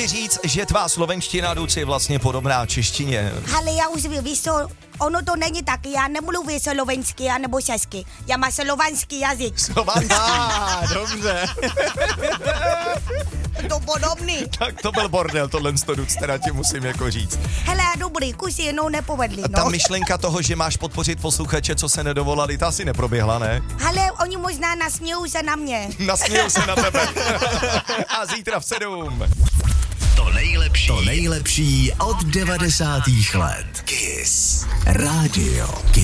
říct, že tvá slovenština, Duci, je vlastně podobná češtině. Ale já už víš co, ono to není tak, já nemluvím slovensky nebo česky, já mám slovanský jazyk. Slovanský. Dobře. To podobný. Tak to byl bordel, tohle Duc, teda ti musím jako říct. Hele, dobrý, kus jednou nepovedli, Ta no. myšlenka toho, že máš podpořit posluchače, co se nedovolali, ta asi neproběhla, ne? Ale oni možná nasmějou se na mě. Nasmějou se na tebe. A zítra v 7. To nejlepší od 90. let. Kiss Radio.